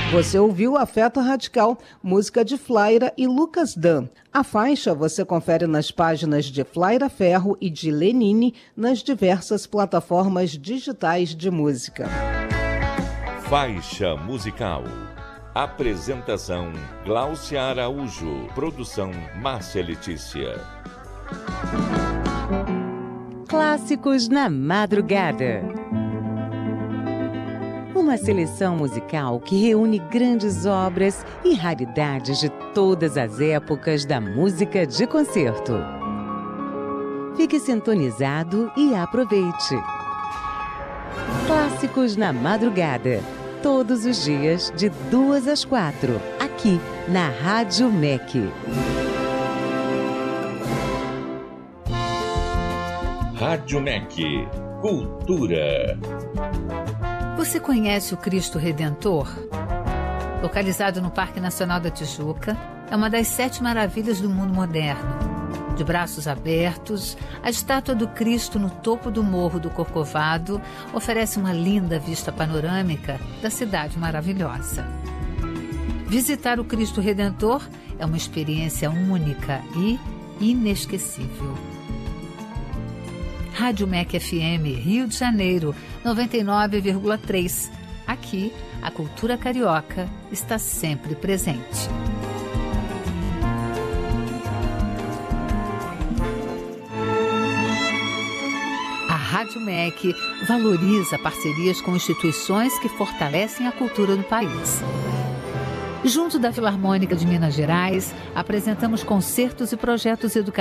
Você ouviu Afeto Radical, música de Flaira e Lucas Dan. A faixa você confere nas páginas de Flaira Ferro e de Lenine nas diversas plataformas digitais de música. Faixa musical. Apresentação Gláucia Araújo. Produção Márcia Letícia. Clássicos na madrugada. Uma seleção musical que reúne grandes obras e raridades de todas as épocas da música de concerto. Fique sintonizado e aproveite. Clássicos na madrugada. Todos os dias, de 2 às 4, aqui na Rádio MEC. Rádio MEC. Cultura. Você conhece o Cristo Redentor? Localizado no Parque Nacional da Tijuca, é uma das 7 maravilhas do mundo moderno. De braços abertos, a estátua do Cristo no topo do Morro do Corcovado oferece uma linda vista panorâmica da cidade maravilhosa. Visitar o Cristo Redentor é uma experiência única e inesquecível. Rádio MEC FM, Rio de Janeiro, 99,3. Aqui, a cultura carioca está sempre presente. A Rádio MEC valoriza parcerias com instituições que fortalecem a cultura do país. Junto da Filarmônica de Minas Gerais, apresentamos concertos e projetos educativos